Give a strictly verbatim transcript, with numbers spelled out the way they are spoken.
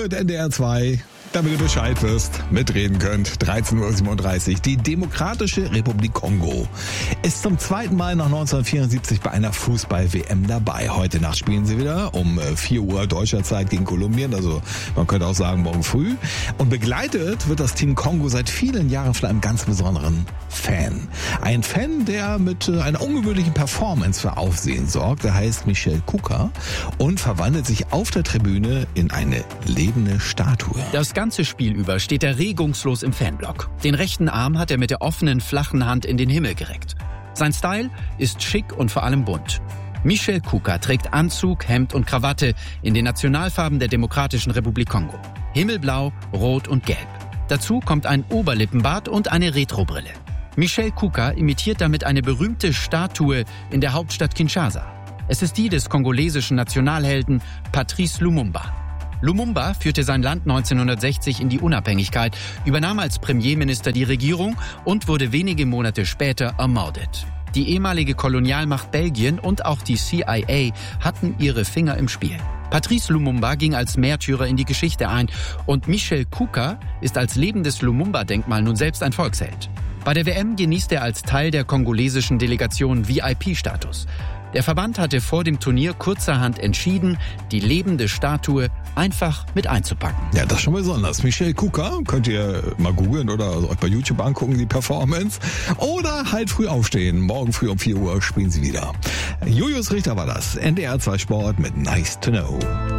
hört N D R zwei, damit du Bescheid wirst, mitreden könnt. dreizehn Uhr siebenunddreißig. Die Demokratische Republik Kongo ist zum zweiten Mal nach neunzehnhundertvierundsiebzig bei einer Fußball-W M dabei. Heute Nacht spielen sie wieder um vier Uhr deutscher Zeit gegen Kolumbien, also man könnte auch sagen morgen früh. Und begleitet wird das Team Kongo seit vielen Jahren von einem ganz besonderen Fan. Ein Fan, der mit einer ungewöhnlichen Performance für Aufsehen sorgt. Der heißt Michel Kuka und verwandelt sich auf der Tribüne in eine lebende Statue. Das ganze Spiel über steht er regungslos im Fanblock. Den rechten Arm hat er mit der offenen, flachen Hand in den Himmel gereckt. Sein Style ist schick und vor allem bunt. Michel Kuka trägt Anzug, Hemd und Krawatte in den Nationalfarben der Demokratischen Republik Kongo. Himmelblau, Rot und Gelb. Dazu kommt ein Oberlippenbart und eine Retrobrille. Michel Kuka imitiert damit eine berühmte Statue in der Hauptstadt Kinshasa. Es ist die des kongolesischen Nationalhelden Patrice Lumumba. Lumumba führte sein Land neunzehnhundertsechzig in die Unabhängigkeit, übernahm als Premierminister die Regierung und wurde wenige Monate später ermordet. Die ehemalige Kolonialmacht Belgien und auch die C I A hatten ihre Finger im Spiel. Patrice Lumumba ging als Märtyrer in die Geschichte ein und Michel Kuka ist als lebendes Lumumba-Denkmal nun selbst ein Volksheld. Bei der W M genießt er als Teil der kongolesischen Delegation V I P-Status. Der Verband hatte vor dem Turnier kurzerhand entschieden, die lebende Statue einfach mit einzupacken. Ja, das ist schon besonders. Michel Kuka, könnt ihr mal googeln oder euch bei YouTube angucken, die Performance. Oder halt früh aufstehen. Morgen früh um vier Uhr spielen sie wieder. Julius Richter war das. N D R zwei Sport mit Nice to Know.